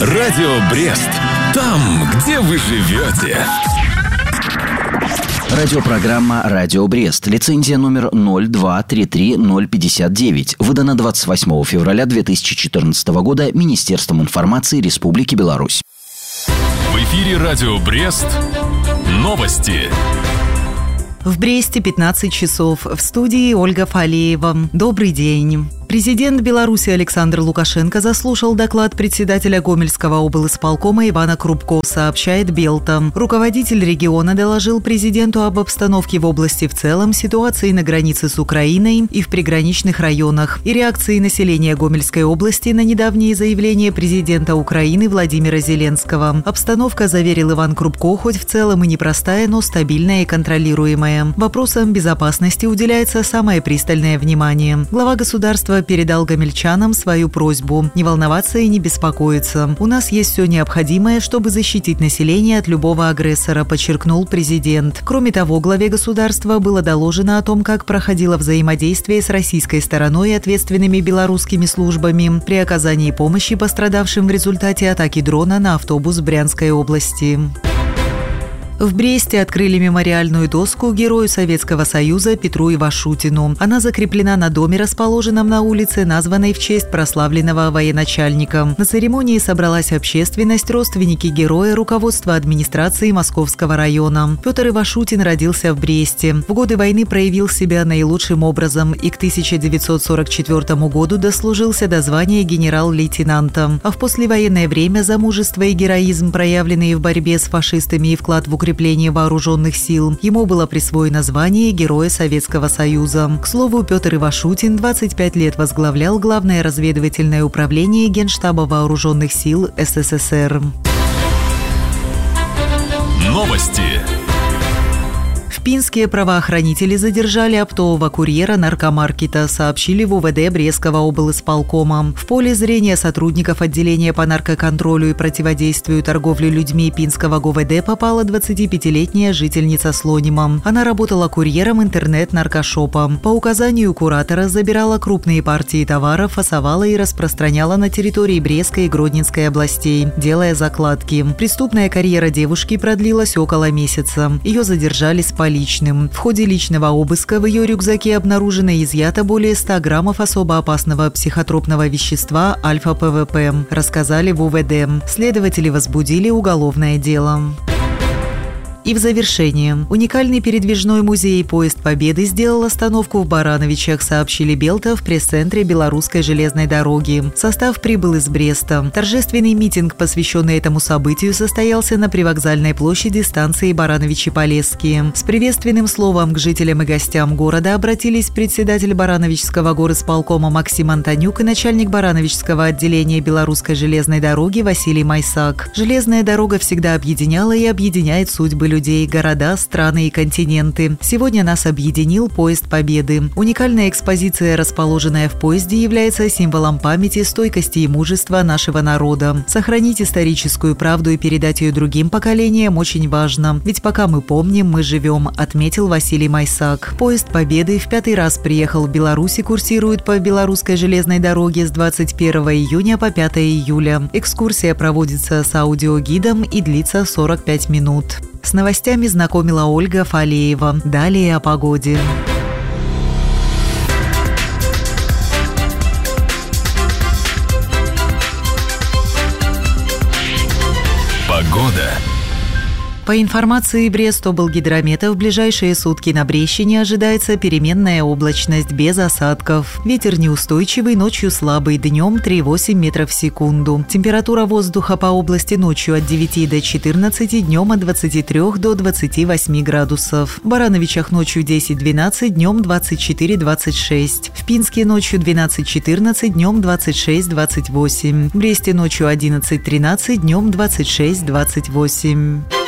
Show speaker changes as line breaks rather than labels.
Радио Брест. Там, где вы живете.
Радиопрограмма «Радио Брест». Лицензия номер 0233059. Выдана 28 февраля 2014 года Министерством информации Республики Беларусь.
В эфире «Радио Брест». Новости.
В Бресте 15 часов. В студии Ольга Фалеева. Добрый день. Президент Беларуси Александр Лукашенко заслушал доклад председателя Гомельского облисполкома Ивана Крупко, сообщает Белта. Руководитель региона доложил президенту об обстановке в области в целом, ситуации на границе с Украиной и в приграничных районах, и реакции населения Гомельской области на недавние заявления президента Украины Владимира Зеленского. Обстановка, заверил Иван Крупко, хоть в целом и непростая, но стабильная и контролируемая. Вопросам безопасности уделяется самое пристальное внимание. Глава государства передал гомельчанам свою просьбу – не волноваться и не беспокоиться. У нас есть все необходимое, чтобы защитить население от любого агрессора, подчеркнул президент. Кроме того, главе государства было доложено о том, как проходило взаимодействие с российской стороной и ответственными белорусскими службами при оказании помощи пострадавшим в результате атаки дрона на автобус в Брянской области. В Бресте открыли мемориальную доску герою Советского Союза Петру Ивашутину. Она закреплена на доме, расположенном на улице, названной в честь прославленного военачальника. На церемонии собралась общественность, родственники героя, руководство администрации Московского района. Петр Ивашутин родился в Бресте. В годы войны проявил себя наилучшим образом и к 1944 году дослужился до звания генерал-лейтенанта. А в послевоенное время за мужество и героизм, проявленные в борьбе с фашистами, и вклад в укрепление вооруженных сил, ему было присвоено звание Героя Советского Союза. К слову, Петр Ивашутин 25 лет возглавлял Главное разведывательное управление Генштаба вооруженных сил СССР.
Новости.
Пинские правоохранители задержали оптового курьера наркомаркета, сообщили в УВД Брестского облисполкома. В поле зрения сотрудников отделения по наркоконтролю и противодействию торговле людьми Пинского ГУВД попала 25-летняя жительница Слонима. Она работала курьером интернет-наркошопа. По указанию куратора забирала крупные партии товара, фасовала и распространяла на территории Брестской и Гродненской областей, делая закладки. Преступная карьера девушки продлилась около месяца. Ее задержали с полицией. В ходе личного обыска в ее рюкзаке обнаружено и изъято более 100 граммов особо опасного психотропного вещества альфа-ПВП, рассказали в УВД. Следователи возбудили уголовное дело. И в завершение. Уникальный передвижной музей «Поезд Победы» сделал остановку в Барановичах, сообщили Белта в пресс-центре Белорусской железной дороги. Состав прибыл из Бреста. Торжественный митинг, посвященный этому событию, состоялся на привокзальной площади станции Барановичи-Полесские. С приветственным словом к жителям и гостям города обратились председатель Барановичского горисполкома Максим Антонюк и начальник Барановичского отделения Белорусской железной дороги Василий Майсак. Железная дорога всегда объединяла и объединяет судьбы людей, города, страны и континенты. Сегодня нас объединил «Поезд Победы». Уникальная экспозиция, расположенная в поезде, является символом памяти, стойкости и мужества нашего народа. Сохранить историческую правду и передать ее другим поколениям очень важно. Ведь пока мы помним, мы живем, отметил Василий Майсак. «Поезд Победы» в 5-й раз приехал в Беларусь и курсирует по Белорусской железной дороге с 21 июня по 5 июля. Экскурсия проводится с аудиогидом и длится 45 минут. С новостями знакомила Ольга Фалеева. Далее о погоде.
Погода.
По информации Брестоблгидромета, в ближайшие сутки на Брещине ожидается переменная облачность без осадков. Ветер неустойчивый, ночью слабый, днем 3,8 метров в секунду. Температура воздуха по области ночью от 9 до 14, днем от 23 до 28 градусов. В Барановичах ночью 10-12, днем 24-26. В Пинске ночью 12-14, днем 26-28. В Бресте ночью 11-13, днем 26-28.